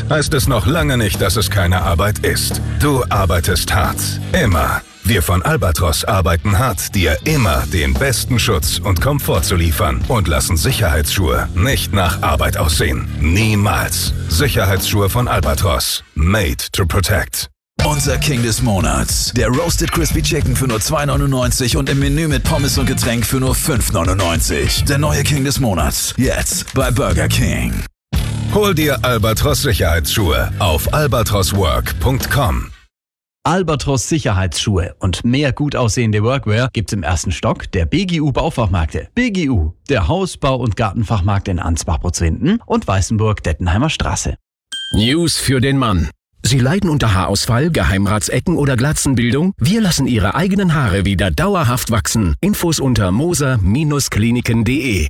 heißt es noch lange nicht, dass es keine Arbeit ist. Du arbeitest hart. Immer. Wir von Albatros arbeiten hart, dir immer den besten Schutz und Komfort zu liefern und lassen Sicherheitsschuhe nicht nach Arbeit aussehen. Niemals. Sicherheitsschuhe von Albatros. Made to protect. Unser King des Monats. Der Roasted Crispy Chicken für nur 2,99 und im Menü mit Pommes und Getränk für nur 5,99. Der neue King des Monats. Jetzt bei Burger King. Hol dir Albatros Sicherheitsschuhe auf albatroswork.com. Albatros Sicherheitsschuhe und mehr gut aussehende Workwear gibt's im ersten Stock der BGU Baufachmärkte. BGU, der Haus-, Bau- und Gartenfachmarkt in Ansbach-Botzwinden und Weißenburg-Dettenheimer Straße. News für den Mann. Sie leiden unter Haarausfall, Geheimratsecken oder Glatzenbildung? Wir lassen Ihre eigenen Haare wieder dauerhaft wachsen. Infos unter moser-kliniken.de.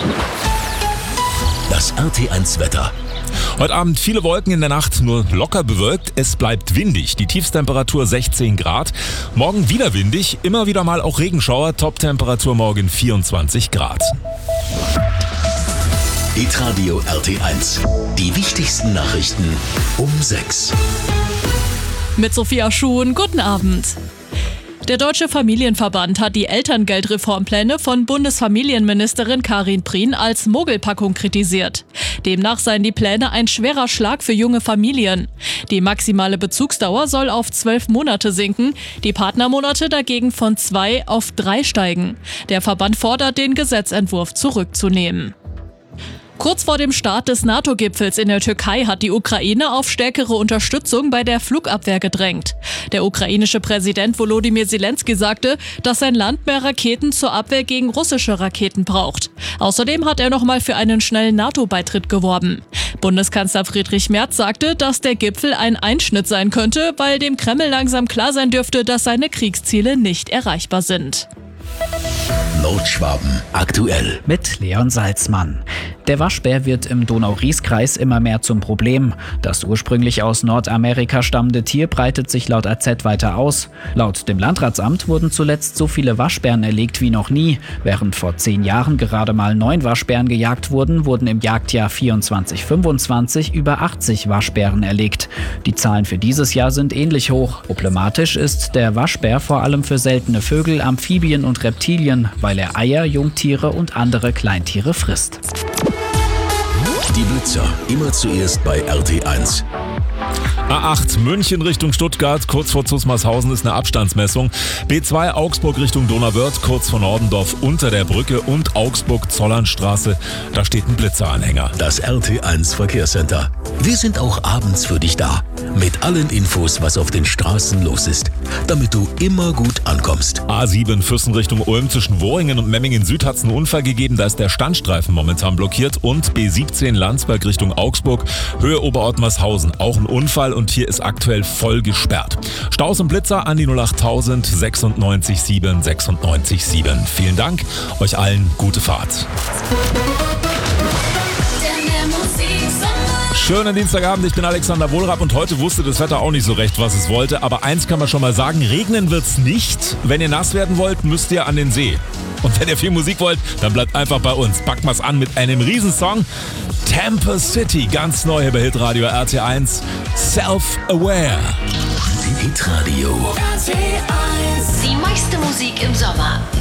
Das RT1-Wetter. Heute Abend viele Wolken, in der Nacht nur locker bewölkt. Es bleibt windig. Die Tiefstemperatur 16 Grad. Morgen wieder windig, immer wieder mal auch Regenschauer. Toptemperatur morgen 24 Grad. Hitradio RT1. Die wichtigsten Nachrichten um 6. Mit Sophia Schuhn, guten Abend. Der Deutsche Familienverband hat die Elterngeldreformpläne von Bundesfamilienministerin Karin Prien als Mogelpackung kritisiert. Demnach seien die Pläne ein schwerer Schlag für junge Familien. Die maximale Bezugsdauer soll auf 12 Monate sinken, die Partnermonate dagegen von 2 auf 3 steigen. Der Verband fordert, den Gesetzentwurf zurückzunehmen. Kurz vor dem Start des NATO-Gipfels in der Türkei hat die Ukraine auf stärkere Unterstützung bei der Flugabwehr gedrängt. Der ukrainische Präsident Volodymyr Zelensky sagte, dass sein Land mehr Raketen zur Abwehr gegen russische Raketen braucht. Außerdem hat er nochmal für einen schnellen NATO-Beitritt geworben. Bundeskanzler Friedrich Merz sagte, dass der Gipfel ein Einschnitt sein könnte, weil dem Kreml langsam klar sein dürfte, dass seine Kriegsziele nicht erreichbar sind. Nordschwaben aktuell. Mit Leon Salzmann. Der Waschbär wird im Donau-Ries-Kreis immer mehr zum Problem. Das ursprünglich aus Nordamerika stammende Tier breitet sich laut AZ weiter aus. Laut dem Landratsamt wurden zuletzt so viele Waschbären erlegt wie noch nie. Während vor 10 Jahren gerade mal 9 Waschbären gejagt wurden, wurden im Jagdjahr 24/25 über 80 Waschbären erlegt. Die Zahlen für dieses Jahr sind ähnlich hoch. Problematisch ist der Waschbär vor allem für seltene Vögel, Amphibien und Reptilien, weil er Eier, Jungtiere und andere Kleintiere frisst. Die Blitzer immer zuerst bei RT1. A8 München Richtung Stuttgart, kurz vor Zusmarshausen ist eine Abstandsmessung. B2 Augsburg Richtung Donauwörth, kurz vor Nordendorf unter der Brücke und Augsburg-Zollernstraße, da steht ein Blitzeranhänger. Das RT1 Verkehrscenter. Wir sind auch abends für dich da. Mit allen Infos, was auf den Straßen los ist. Damit du immer gut ankommst. A7 Füssen Richtung Ulm zwischen Worringen und Memmingen Süd hat es einen Unfall gegeben, da ist der Standstreifen momentan blockiert. Und B17 Landsberg Richtung Augsburg, Höhe Oberottmarshausen, auch ein Unfall und hier ist aktuell voll gesperrt. Staus und Blitzer an die 08000 96 7 96 7. Vielen Dank, euch allen gute Fahrt. Schönen Dienstagabend, ich bin Alexander Wohlrapp und heute wusste das Wetter auch nicht so recht, was es wollte. Aber eins kann man schon mal sagen, regnen wird's nicht. Wenn ihr nass werden wollt, müsst ihr an den See. Und wenn ihr viel Musik wollt, dann bleibt einfach bei uns. Packt mal's an mit einem Riesensong. Tampa City, ganz neu hier bei Hitradio RT1. Self-Aware. Hitradio. Die meiste Musik im Sommer.